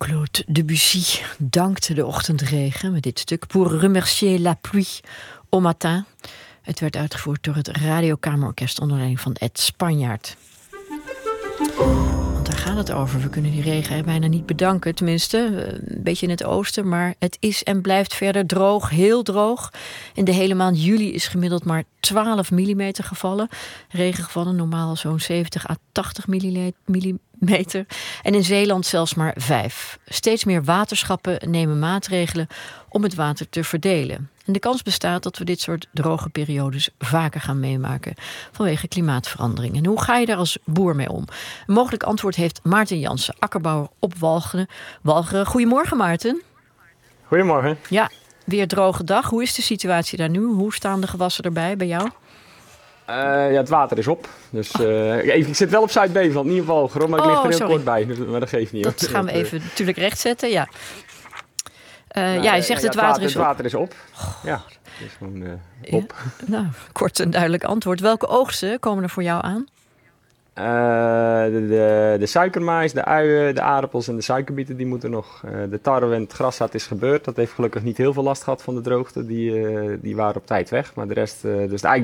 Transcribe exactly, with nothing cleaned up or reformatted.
Claude Debussy dankte de ochtendregen met dit stuk Pour remercier la pluie au matin. Het werd uitgevoerd door het Radiokamerorkest onder leiding van Ed Spanjaard. Want daar gaat het over. We kunnen die regen bijna niet bedanken. Tenminste, een beetje in het oosten. Maar het is en blijft verder droog. Heel droog. In de hele maand juli is gemiddeld maar twaalf millimeter gevallen. Regen gevallen, normaal zo'n zeventig à tachtig millimeter. En in Zeeland zelfs maar vijf. Steeds meer waterschappen nemen maatregelen om het water te verdelen. En de kans bestaat dat we dit soort droge periodes vaker gaan meemaken vanwege klimaatverandering. En hoe ga je daar als boer mee om? Een mogelijk antwoord heeft Maarten Jansen, akkerbouwer op Walcheren. Walcheren. Goedemorgen, Maarten. Goedemorgen. Ja, weer droge dag. Hoe is de situatie daar nu? Hoe staan de gewassen erbij bij jou? Uh, ja, het water is op. Dus uh, even, ik zit wel op Zuid-Beveland, niet op Walcheren, maar ik oh, lig er heel sorry. kort bij. Dus, maar dat geeft niet. Dat gaan we even natuurlijk rechtzetten, ja. Uh, nou, ja, je zegt ja, het, water het water, is op. Het water is op. Ja, het is gewoon uh, op. Ja, nou, kort en duidelijk antwoord. Welke oogsten komen er voor jou aan? Uh, de, de, de suikermais, de uien, de aardappels en de suikerbieten, die moeten nog. Uh, de tarwe en het graszaad is gebeurd. Dat heeft gelukkig niet heel veel last gehad van de droogte. Die, uh, die waren op tijd weg. Maar de rest, uh, dus de,